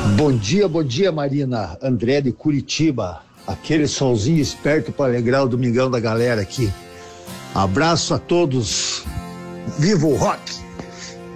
Bom dia, Marina. André de Curitiba. Aquele solzinho esperto para alegrar o domingão da galera aqui. Abraço a todos. Viva o rock!